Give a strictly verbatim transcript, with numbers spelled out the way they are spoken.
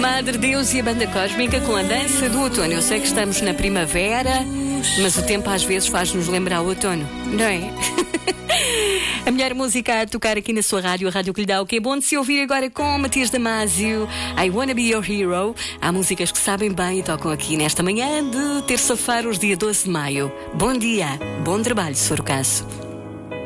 Madre Deus e a Banda Cósmica com a dança do outono. Eu sei que estamos na primavera, mas o tempo às vezes faz-nos lembrar o outono, não é? A melhor música a tocar aqui na sua rádio, a rádio que lhe dá o que é bom de se ouvir agora com Matias Damasio, I Wanna Be Your Hero. Há músicas que sabem bem e tocam aqui nesta manhã de terça-feira, os dia doze de maio. Bom dia, bom trabalho, se for o caso.